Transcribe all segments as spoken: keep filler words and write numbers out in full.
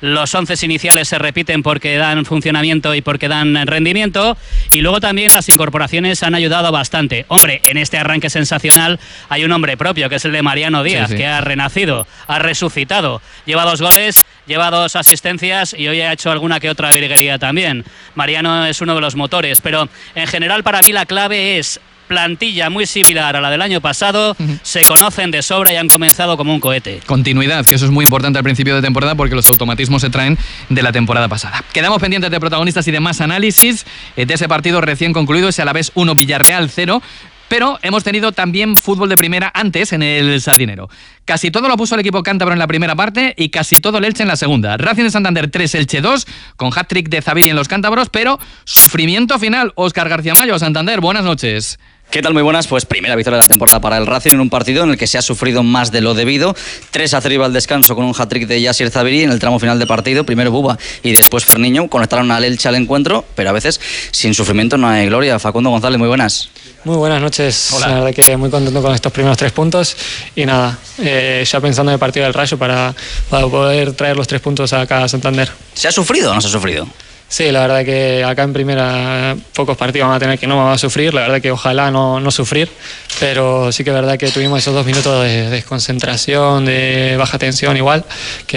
los once iniciales se repiten porque dan funcionamiento y porque dan rendimiento, y luego también las incorporaciones han ayudado bastante. Hombre, en este arranque sensacional hay un hombre propio, que es el de Mariano Díaz, sí, sí. que ha renacido, ha resucitado, lleva dos goles, lleva dos asistencias y hoy ha hecho alguna que otra virguería también. Mariano es uno de los motores, pero en general para mí la clave es plantilla muy similar a la del año pasado, uh-huh. se conocen de sobra y han comenzado como un cohete. Continuidad, que eso es muy importante al principio de temporada porque los automatismos se traen de la temporada pasada. Quedamos pendientes de protagonistas y de más análisis de ese partido recién concluido, ese Alavés uno, Villarreal cero. Pero hemos tenido también fútbol de primera antes en el Sardinero. Casi todo lo puso el equipo cántabro en la primera parte y casi todo el Elche en la segunda. Racing de Santander tres, Elche dos, con hat-trick de Zaviri en los cántabros, pero sufrimiento final. Óscar García Mayo, Santander, buenas noches. ¿Qué tal? Muy buenas. Pues primera victoria de la temporada para el Racing en un partido en el que se ha sufrido más de lo debido. tres a cero iba al descanso con un hat-trick de Yassir Zaviri en el tramo final de partido. Primero Buba y después Ferniño conectaron al Elche al encuentro, pero a veces sin sufrimiento no hay gloria. Facundo González, muy buenas. Muy buenas noches. Hola. La verdad que muy contento con estos primeros tres puntos y nada, eh, ya pensando en el partido del Rayo para, para poder traer los tres puntos acá a Santander. ¿Se ha sufrido o no se ha sufrido? Sí, la verdad que acá en primera pocos partidos van a tener que no va a sufrir, la verdad que ojalá no, no sufrir, pero sí que es verdad que tuvimos esos dos minutos de desconcentración, de baja tensión igual,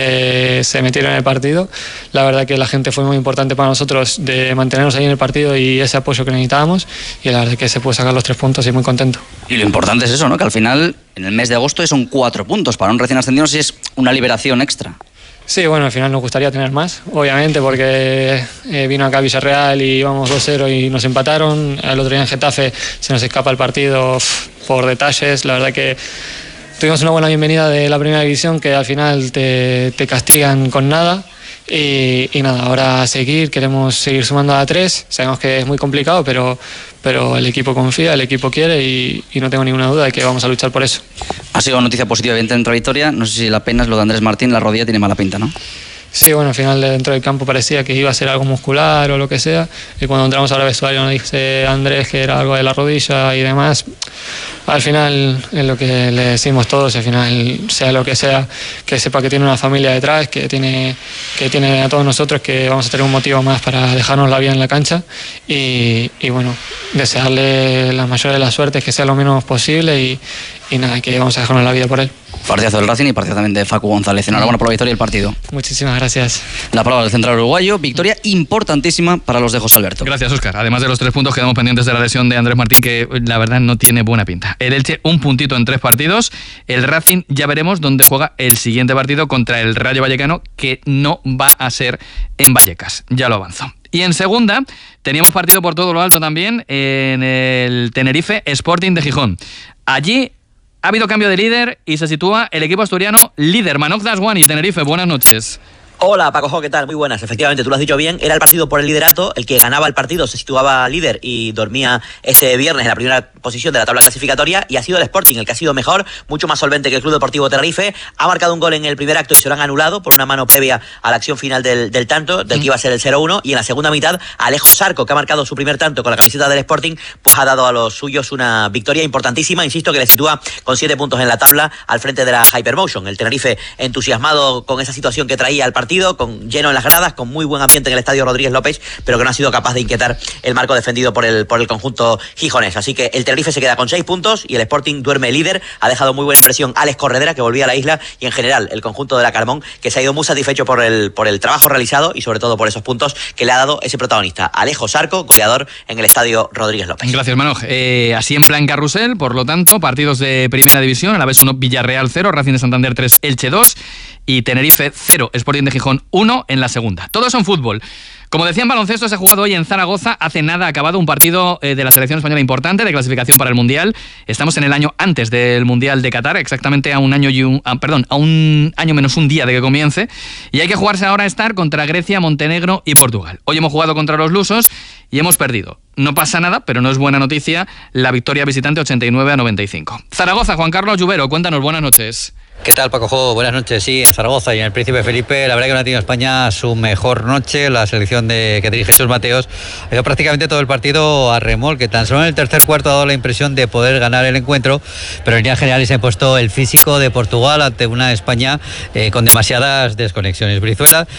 que se metieron en el partido. La verdad que la gente fue muy importante para nosotros de mantenernos ahí en el partido y ese apoyo que necesitábamos, y la verdad que se pudo sacar los tres puntos y muy contento. Y lo importante es eso, ¿no? Que al final en el mes de agosto son cuatro puntos para un recién ascendido, si es una liberación extra. Sí, bueno, al final nos gustaría tener más, obviamente, porque eh, vino acá Villarreal y íbamos dos cero y nos empataron. El otro día en Getafe se nos escapa el partido pff, por detalles. La verdad que tuvimos una buena bienvenida de la primera división que al final te, te castigan con nada. Y, y nada, ahora a seguir, queremos seguir sumando a tres. Sabemos que es muy complicado, pero, pero el equipo confía, el equipo quiere y, y no tengo ninguna duda de que vamos a luchar por eso. Ha sido noticia positiva dentro de la victoria. No sé si la pena es lo de Andrés Martín, la rodilla tiene mala pinta, ¿no? Sí, bueno, al final dentro del campo parecía que iba a ser algo muscular o lo que sea, y cuando entramos al vestuario nos dice Andrés que era algo de la rodilla y demás. Al final es lo que le decimos todos, al final sea lo que sea, que sepa que tiene una familia detrás, que tiene, que tiene a todos nosotros, que vamos a tener un motivo más para dejarnos la vida en la cancha y, y bueno, desearle la mayor de las suertes, que sea lo menos posible y, y nada, que vamos a dejarnos la vida por él. Partidazo del Racing y partidazo también de Facu González. Enhorabuena por la victoria del partido. Muchísimas gracias. La palabra del central uruguayo. Victoria importantísima para los de José Alberto. Gracias, Óscar. Además de los tres puntos, quedamos pendientes de la lesión de Andrés Martín, que la verdad no tiene buena pinta. El Elche, un puntito en tres partidos. El Racing, ya veremos dónde juega el siguiente partido contra el Rayo Vallecano, que no va a ser en Vallecas. Ya lo avanzo. Y en segunda, teníamos partido por todo lo alto también en el Tenerife Sporting de Gijón. Allí ha habido cambio de líder y se sitúa el equipo asturiano líder. Manoj Dasguani, Tenerife, buenas noches. Hola Paco, ¿qué tal? Muy buenas. Efectivamente, tú lo has dicho bien, era el partido por el liderato, el que ganaba el partido se situaba líder y dormía este viernes en la primera posición de la tabla clasificatoria, y ha sido el Sporting el que ha sido mejor, mucho más solvente que el Club Deportivo Tenerife. Ha marcado un gol en el primer acto y se lo han anulado por una mano previa a la acción final del, del tanto, del que iba a ser el cero uno, y en la segunda mitad Alejo Sarco, que ha marcado su primer tanto con la camiseta del Sporting, pues ha dado a los suyos una victoria importantísima, insisto, que le sitúa con siete puntos en la tabla al frente de la Hypermotion. El Tenerife entusiasmado con esa situación que traía al partido, con lleno en las gradas, con muy buen ambiente en el estadio Rodríguez López, pero que no ha sido capaz de inquietar el marco defendido por el, por el conjunto gijonés. Así que el Tenerife se queda con seis puntos y el Sporting duerme líder. Ha dejado muy buena impresión Alex Corredera, que volvía a la isla, y en general el conjunto de la Carmón, que se ha ido muy satisfecho por el, por el trabajo realizado y sobre todo por esos puntos que le ha dado ese protagonista, Alejo Sarco, goleador en el estadio Rodríguez López. Gracias, Manoj. Eh, así en plan carrusel, por lo tanto, partidos de primera división, a la vez uno, Villarreal cero, Racing de Santander tres, Elche dos y Tenerife cero, Sporting de Gijón uno en la segunda. Todo eso en fútbol. Como decía, en baloncesto se ha jugado hoy en Zaragoza. Hace nada ha acabado un partido eh, de la selección española importante de clasificación para el Mundial. Estamos en el año antes del Mundial de Qatar, exactamente a un año y un, ah, perdón, a un año menos un día de que comience. Y hay que jugarse ahora a estar contra Grecia, Montenegro y Portugal. Hoy hemos jugado contra los lusos y hemos perdido. No pasa nada, pero no es buena noticia la victoria visitante ochenta y nueve a noventa y cinco. Zaragoza, Juan Carlos Lluvero, cuéntanos, buenas noches. ¿Qué tal, Paco Jo? Buenas noches. Sí, en Zaragoza y en el Príncipe Felipe, la verdad que no ha tenido España su mejor noche. La selección de que dirige Jesús Mateos ha ido prácticamente todo el partido a remolque. Tan solo en el tercer cuarto ha dado la impresión de poder ganar el encuentro, pero en líneas generales se ha puesto el físico de Portugal ante una España eh, con demasiadas desconexiones. Brizuela